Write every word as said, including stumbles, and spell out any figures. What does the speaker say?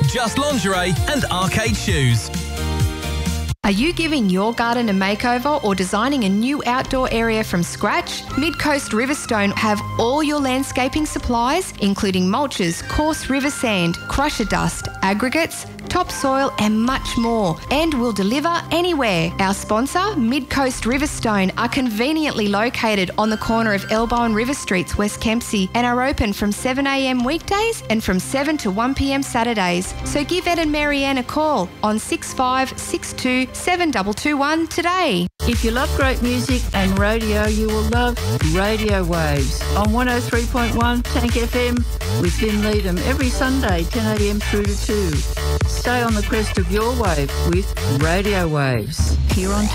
Just Lingerie and Arcade Shoes. Are you giving your garden a makeover or designing a new outdoor area from scratch? Midcoast Riverstone have all your landscaping supplies, including mulches, coarse river sand, crusher dust, aggregates, topsoil and much more, and will deliver anywhere. Our sponsor, Midcoast Riverstone, are conveniently located on the corner of Elbow and River Streets, West Kempsey, and are open from seven a m weekdays and from seven to one p m Saturdays. So give Ed and Marianne a call on six five six two seven two two one today. If you love great music and radio, you will love Radio Waves on one oh three point one Tank F M with Vin Leadham every Sunday, ten a m through to two. Stay on the crest of your wave with Radio Waves here on